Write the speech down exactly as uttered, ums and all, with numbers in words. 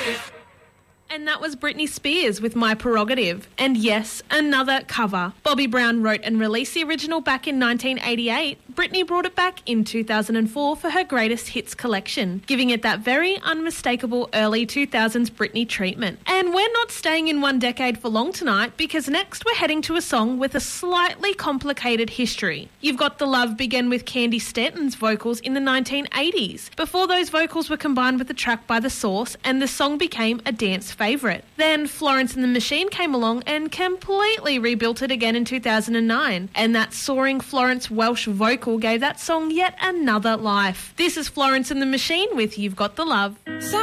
And that was Britney Spears with My Prerogative. And yes, another cover. Bobby Brown wrote and released the original back in nineteen eighty-eight. Britney brought it back in two thousand four for her greatest hits collection, giving it that very unmistakable early two thousands Britney treatment. And we're not staying in one decade for long tonight, because next we're heading to a song with a slightly complicated history. You've Got the Love began with Candy Stanton's vocals in the nineteen eighties. Before those vocals were combined with a track by The Source, and the song became a dance favourite. Then Florence and the Machine came along and completely rebuilt it again in two thousand nine, and that soaring Florence Welsh vocal gave that song yet another life. This is Florence and the Machine with You've Got the Love. Some